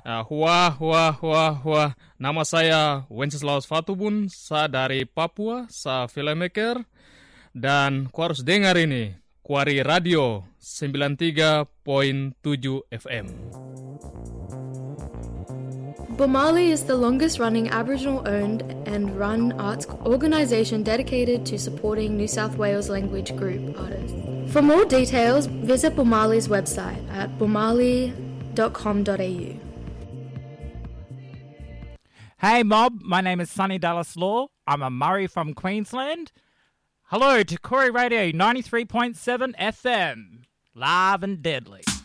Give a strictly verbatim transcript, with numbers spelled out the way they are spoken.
Uh, wah, wah, wah, wah. Nama saya Wenceslaus Fatubun, saya dari Papua, saya filmmaker. Dan ku harus dengar ini, Kuari Radio sembilan puluh tiga koma tujuh F M. Bomali is the longest-running Aboriginal-owned and run arts organisation dedicated to supporting New South Wales language group artists. For more details, visit Bomali's website at bomali dot com dot a u. Hey mob, my name is Sonny Dallas Law. I'm a Murray from Queensland. Hello to Corey Radio ninety-three point seven F M, live and deadly.